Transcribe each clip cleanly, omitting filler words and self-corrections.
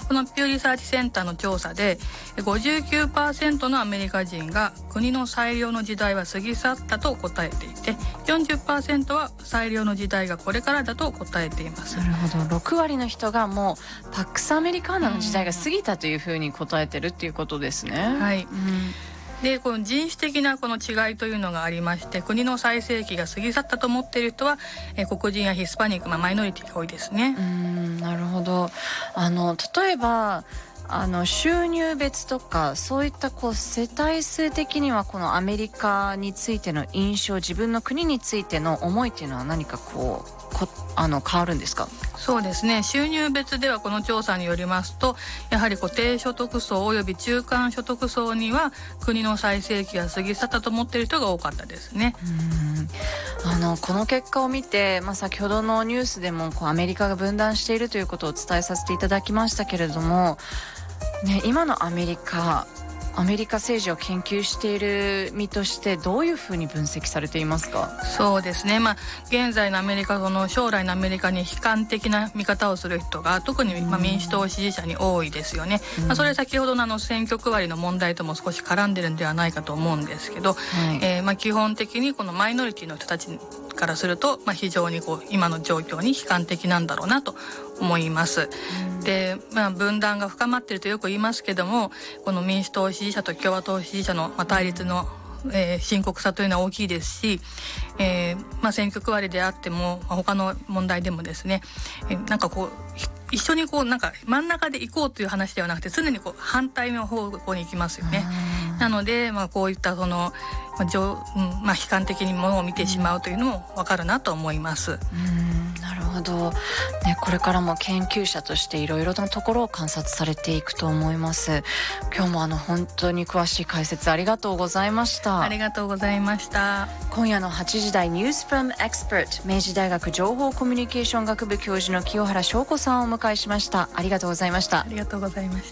このピューリサーチセンターの調査で 59% のアメリカ人が国の裁量の時代は過ぎ去ったと答えていて、 40% は裁量の時代がこれからだと答えています。 なるほど、6割の人がもうパックスアメリカーナの時代が過ぎたというふうに答えてるっていうことですね。 はい、でこの人種的なこの違いというのがありまして、国の最盛期が過ぎ去ったと思っている人は黒人やヒスパニック、マイノリティが多いですね。 なるほど。例えば収入別とかそういった世帯数的にはこのアメリカについての印象、自分の国についての思いっていうのは何か変わるんですか？ そうですね、収入別ではこの調査によりますと、やはり低所得層および中間所得層には国の最盛期が過ぎ去ったと思っている人が多かったですね。 この結果を見て、先ほどのニュースでもアメリカが分断しているということを伝えさせていただきましたけれども、今のアメリカ政治を研究している身としてどういうふうに分析されていますか？ そうですね、現在のアメリカ、将来のアメリカに悲観的な見方をする人が特に民主党支持者に多いですよね。それ先ほどの選挙区割りの問題とも少し絡んでるんではないかと思うんですけど、基本的にこのマイノリティの人たちからすると、非常に今の状況に悲観的なんだろうなと思います。で、分断が深まっているとよく言いますけども、この民主党支持者と共和党支持者の対立の深刻さというのは大きいですし、選挙区割りであっても、他の問題でもですね、一緒に真ん中で行こうという話ではなくて、常に反対の方向に行きますよね。なので、こういった悲観的にものを見てしまうというのも分かるなと思います。 なるほど、これからも研究者としていろいろなところを観察されていくと思います。今日も本当に詳しい解説ありがとうございました。 ありがとうございました。 今夜の8時台ニュースフロムエキスパート、明治大学情報コミュニケーション学部教授の清原翔子さんをお迎えしました。ありがとうございました。 ありがとうございました。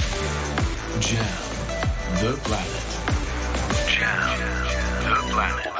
Jam the planet. Jam the planet.